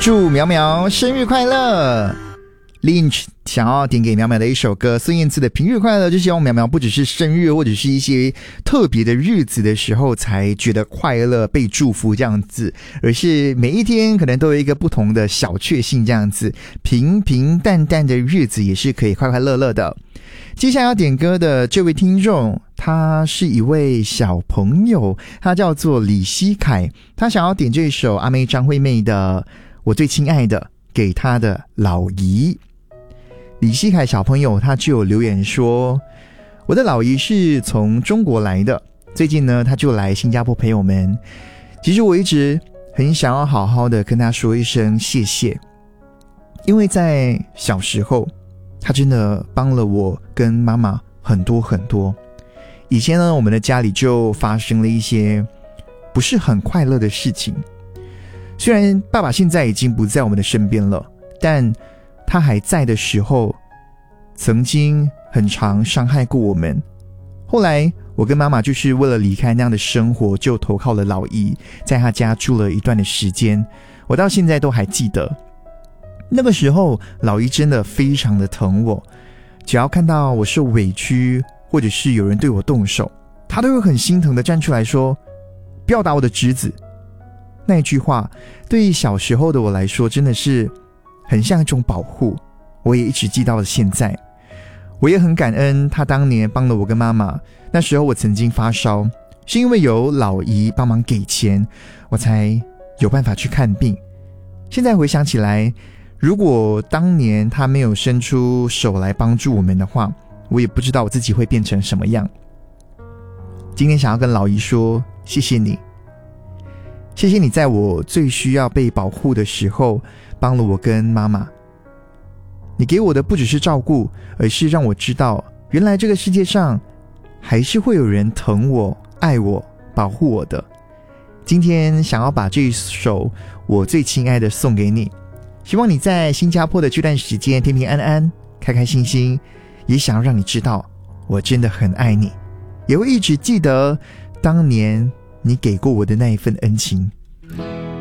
祝苗苗生日快乐。 Lynch 想要点给苗苗的一首歌，孙燕姿的平日快乐，就希望苗苗不只是生日或者是一些特别的日子的时候才觉得快乐被祝福这样子，而是每一天可能都有一个不同的小确幸这样子，平平淡淡的日子也是可以快快乐乐的。接下来要点歌的这位听众，他是一位小朋友，他叫做李希凯，他想要点这首阿妹张惠妹的我最亲爱的给他的老姨。李希凯小朋友他就有留言说，我的老姨是从中国来的，最近呢他就来新加坡陪我们，其实我一直很想要好好的跟他说一声谢谢，因为在小时候他真的帮了我跟妈妈很多很多。以前呢我们的家里就发生了一些不是很快乐的事情，虽然爸爸现在已经不在我们的身边了，但他还在的时候曾经很常伤害过我们。后来我跟妈妈就是为了离开那样的生活，就投靠了老姨，在他家住了一段的时间，我到现在都还记得。那个时候老姨真的非常的疼我，只要看到我受委屈或者是有人对我动手，她都会很心疼的站出来说，不要打我的侄子。那一句话对于小时候的我来说真的是很像一种保护，我也一直记到了现在。我也很感恩他当年帮了我跟妈妈，那时候我曾经发烧，是因为有老姨帮忙给钱，我才有办法去看病。现在回想起来，如果当年他没有伸出手来帮助我们的话，我也不知道我自己会变成什么样。今天想要跟老姨说，谢谢你，谢谢你在我最需要被保护的时候帮了我跟妈妈。你给我的不只是照顾，而是让我知道原来这个世界上还是会有人疼我、爱我、保护我的。今天想要把这一首我最亲爱的送给你，希望你在新加坡的这段时间平平安安、开开心心，也想要让你知道我真的很爱你，也会一直记得当年你给过我的那一份恩情。